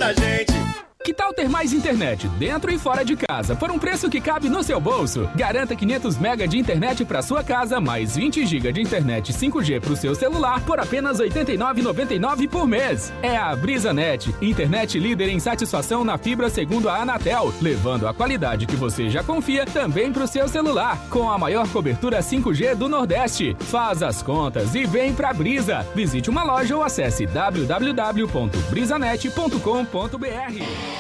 da gente. Que tal ter mais internet dentro e fora de casa por um preço que cabe no seu bolso? Garanta 500 MB de internet para sua casa, mais 20 GB de internet 5G para o seu celular por apenas R$ 89,99 por mês. É a BrisaNet, internet líder em satisfação na fibra segundo a Anatel, levando a qualidade que você já confia também para o seu celular, com a maior cobertura 5G do Nordeste. Faz as contas e vem pra Brisa. Visite uma loja ou acesse www.brisanet.com.br.